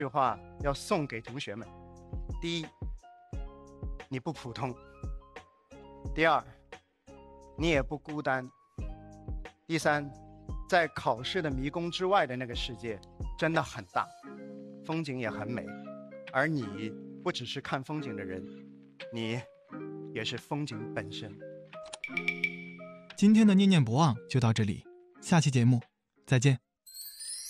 句话要送给同学们：第一，你不普通；第二，你也不孤单；第三，在考试的迷宫之外的那个世界真的很大，风景也很美，而你不只是看风景的人，你也是风景本身。 今天的念念不忘就到这里，下期节目再见。